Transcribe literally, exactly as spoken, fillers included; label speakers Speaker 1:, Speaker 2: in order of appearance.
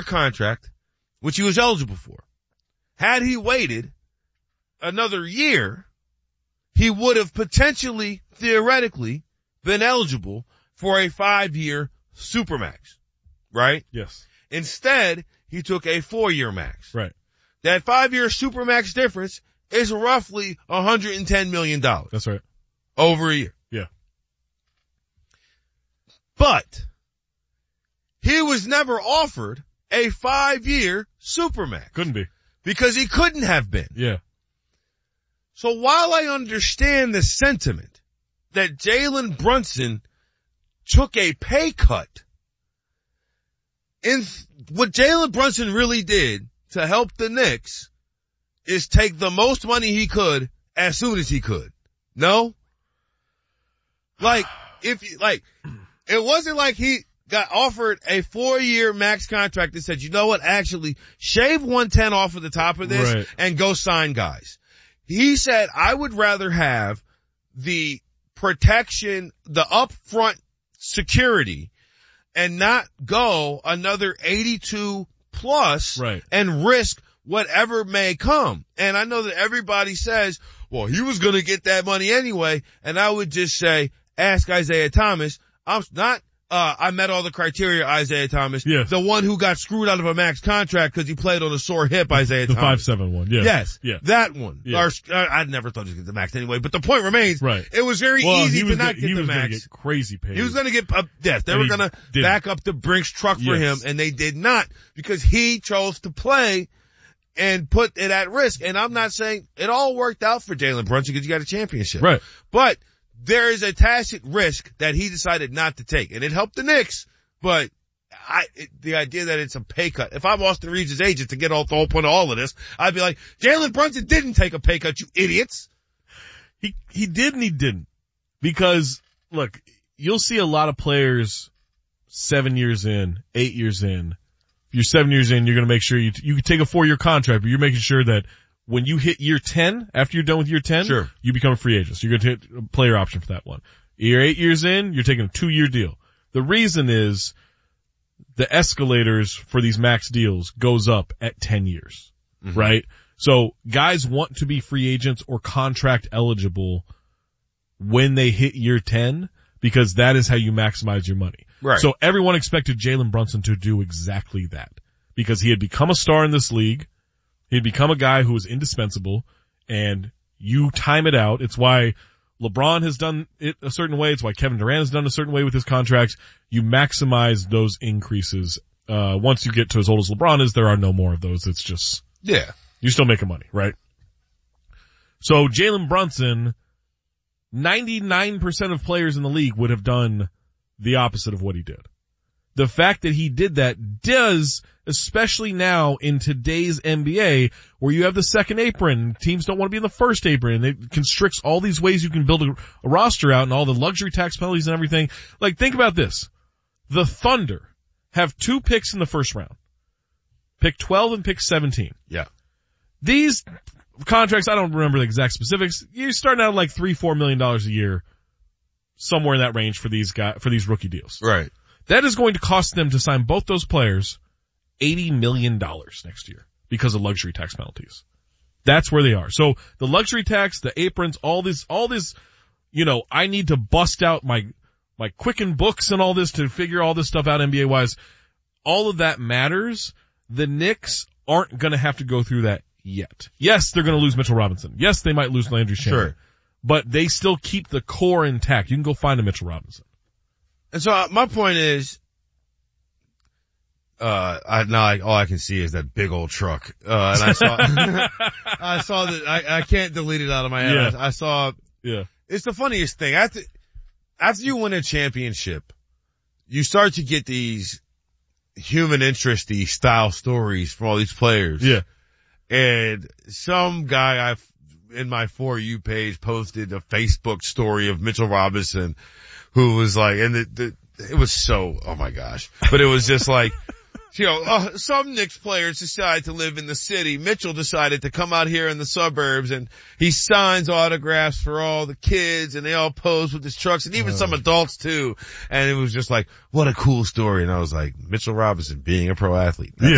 Speaker 1: contract, which he was eligible for. Had he waited another year, he would have potentially, theoretically, been eligible for a five-year supermax, right?
Speaker 2: Yes.
Speaker 1: Instead, he took a four-year max.
Speaker 2: Right.
Speaker 1: That five-year supermax difference is roughly one hundred ten million dollars.
Speaker 2: That's right.
Speaker 1: Over a year.
Speaker 2: Yeah.
Speaker 1: But he was never offered a five-year supermax.
Speaker 2: Couldn't be.
Speaker 1: Because he couldn't have been.
Speaker 2: Yeah.
Speaker 1: So while I understand the sentiment that Jalen Brunson took a pay cut, in what Jalen Brunson really did to help the Knicks is take the most money he could as soon as he could. No? Like, if you, like, it wasn't like he got offered a four-year max contract and said, you know what, actually, shave one ten off of the top of this
Speaker 2: right.
Speaker 1: and go sign guys. He said, I would rather have the protection, the upfront security, and not go another eighty-two plus
Speaker 2: right.
Speaker 1: and risk whatever may come. And I know that everybody says, well, he was going to get that money anyway. And I would just say, ask Isaiah Thomas. I'm not, uh, I met all the criteria, Isaiah Thomas.
Speaker 2: Yes.
Speaker 1: The one who got screwed out of a max contract because he played on a sore hip, Isaiah
Speaker 2: the
Speaker 1: Thomas.
Speaker 2: five seven one, yeah.
Speaker 1: Yes.
Speaker 2: Yeah.
Speaker 1: That one.
Speaker 2: Yeah.
Speaker 1: Or, uh, I never thought he was going to get the max anyway, but the point remains,
Speaker 2: right.
Speaker 1: it was very
Speaker 2: well,
Speaker 1: easy to not
Speaker 2: gonna,
Speaker 1: get
Speaker 2: he
Speaker 1: the
Speaker 2: was
Speaker 1: max.
Speaker 2: Gonna get crazy paid.
Speaker 1: He was going to get, uh, yes, they
Speaker 2: and
Speaker 1: were going to back up the Brinks truck for
Speaker 2: yes.
Speaker 1: him, and they did not because he chose to play and put it at risk. And I'm not saying it all worked out for Jalen Brunson because you got a championship.
Speaker 2: Right.
Speaker 1: But there is a tacit risk that he decided not to take, and it helped the Knicks. But I, it, the idea that it's a pay cut. If I'm Austin Reeves' agent to get all the whole point of all of this, I'd be like, Jalen Brunson didn't take a pay cut, you idiots.
Speaker 2: He he did and he didn't. Because look, you'll see a lot of players seven years in, eight years in. If you're seven years in, you're going to make sure you you can take a four year contract, but you're making sure that when you hit year ten, after you're done with year ten,
Speaker 1: sure.
Speaker 2: you become a free agent. So you're going to take a player option for that one. You're eight years in, you're taking a two year deal. The reason is the escalators for these max deals goes up at ten years, mm-hmm. right? So guys want to be free agents or contract eligible when they hit year ten because that is how you maximize your money.
Speaker 1: Right.
Speaker 2: So everyone expected Jalen Brunson to do exactly that because he had become a star in this league. He had become a guy who was indispensable, and you time it out. It's why LeBron has done it a certain way. It's why Kevin Durant has done a certain way with his contracts. You maximize those increases. Uh, once you get to as old as LeBron is, there are no more of those. It's just,
Speaker 1: yeah,
Speaker 2: you're still making money, right? So Jalen Brunson, ninety-nine percent of players in the league would have done the opposite of what he did. The fact that he did that does, especially now in today's N B A, where you have the second apron, teams don't want to be in the first apron, it constricts all these ways you can build a, a roster out and all the luxury tax penalties and everything. Like, think about this. The Thunder have two picks in the first round. Pick twelve and pick seventeen.
Speaker 1: Yeah.
Speaker 2: These contracts, I don't remember the exact specifics, you're starting out at like three, four million dollars a year, somewhere in that range for these guys, for these rookie deals.
Speaker 1: Right.
Speaker 2: That is going to cost them to sign both those players eighty million dollars next year because of luxury tax penalties. That's where they are. So the luxury tax, the aprons, all this, all this, you know, I need to bust out my, my Quicken books and all this to figure all this stuff out N B A wise. All of that matters. The Knicks aren't going to have to go through that yet. Yes, they're going to lose Mitchell Robinson. Yes, they might lose Landry Shamet.
Speaker 1: Sure.
Speaker 2: But they still keep the core intact. You can go find a Mitchell Robinson.
Speaker 1: And so uh, my point is, uh, I, now I, all I can see is that big old truck. Uh, and I saw, I saw that, I, I can't delete it out of my head.
Speaker 2: Yeah.
Speaker 1: I, I saw,
Speaker 2: yeah.
Speaker 1: It's the funniest thing. After, after you win a championship, you start to get these human interesty style stories from all these players.
Speaker 2: Yeah.
Speaker 1: And some guy I, in my For You page posted a Facebook story of Mitchell Robinson who was like, and the, the, it was so, oh my gosh, but it was just like, you know, uh, some Knicks players decide to live in the city. Mitchell decided to come out here in the suburbs and he signs autographs for all the kids and they all pose with his trucks and even uh. some adults too. And it was just like, what a cool story. And I was like, Mitchell Robinson being a pro athlete. That's
Speaker 2: yeah.